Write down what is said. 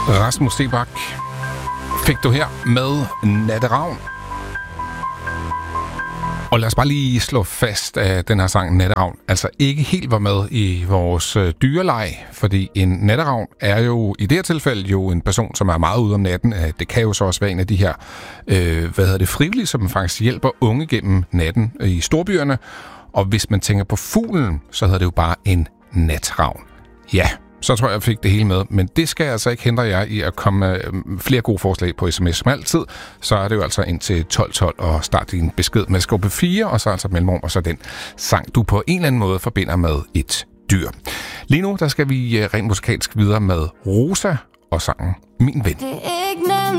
Rasmus Seebach fik du her med Natteravn. Og lad os bare lige slå fast, at den her sang Natteravn altså ikke helt var med i vores dyreleg, fordi en natteravn er jo i det her tilfælde jo en person, som er meget ude om natten. Det kan jo så også være en af de her, frivillige, som faktisk hjælper unge gennem natten i storbyerne. Og hvis man tænker på fuglen, så hedder det jo bare en natravn. Ja, så tror jeg fik det hele med, men det skal altså ikke hindre jer i at komme med flere gode forslag på sms som altid. Så er det jo altså ind til 1212 og start din besked med skubbe 4, og så altså mellemrum, og så den sang, du på en eller anden måde forbinder med et dyr. Lige nu, der skal vi rent musikalsk videre med Rosa og sangen Min Ven.